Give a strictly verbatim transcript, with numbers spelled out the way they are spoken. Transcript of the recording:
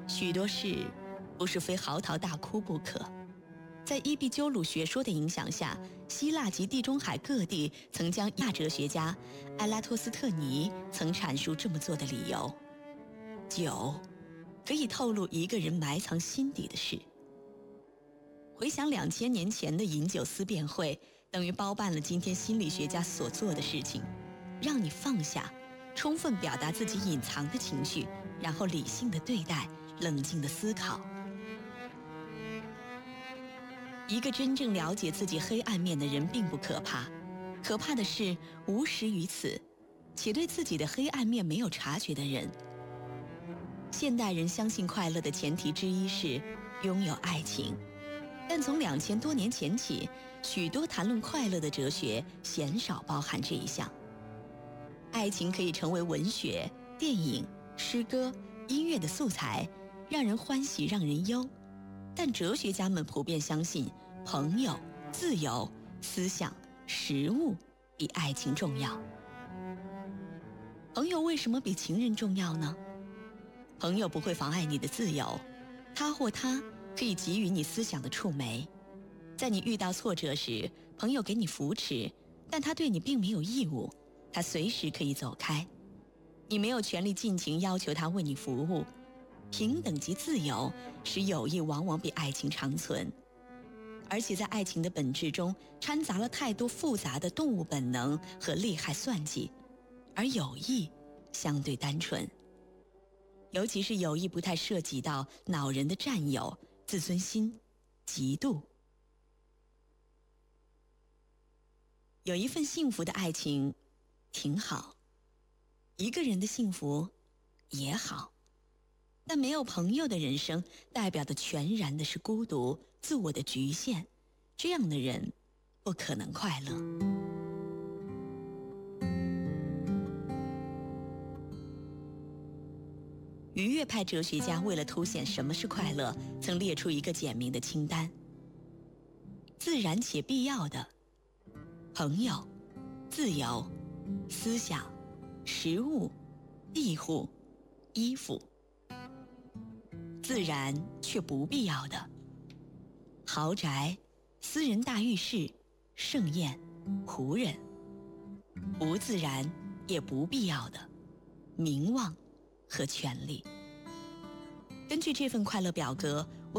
许多事不是非嚎啕大哭不可。在伊壁鸠鲁学说的影响下，希腊及地中海各地曾将亚哲学家埃拉托斯特尼曾阐述这么做的理由：酒可以透露一个人埋藏心底的事。回想两千年前的饮酒思辨会，等于包办了今天心理学家所做的事情，让你放下，充分表达自己隐藏的情绪，然后理性的对待，冷静的思考。一个真正了解自己黑暗面的人并不可怕，可怕的是无识于此，且对自己的黑暗面没有察觉的人。现代人相信快乐的前提之一是拥有爱情，但从两千多年前起，许多谈论快乐的哲学鲜少包含这一项。爱情可以成为文学、电影、诗歌、音乐的素材，让人欢喜，让人忧。但哲学家们普遍相信，朋友、自由、思想、食物比爱情重要。朋友为什么比情人重要呢？朋友不会妨碍你的自由，他或她可以给予你思想的触媒。在你遇到挫折时，朋友给你扶持，但他对你并没有义务，他随时可以走开。你没有权利尽情要求他为你服务。平等及自由使友谊往往比爱情长存，而且在爱情的本质中掺杂了太多复杂的动物本能和利害算计，而友谊相对单纯。尤其是友谊不太涉及到恼人的占有、自尊心、嫉妒。有一份幸福的爱情挺好，一个人的幸福也好，但没有朋友的人生代表的全然的是孤独、自我的局限，这样的人不可能快乐。愉悦派哲学家为了凸显什么是快乐，曾列出一个简明的清单：自然且必要的朋友、自由、思想、食物、庇护、衣服；自然却不必要的豪宅、私人大浴室、盛宴、仆人；不自然也不必要的名望和权力。根据这份快乐表格，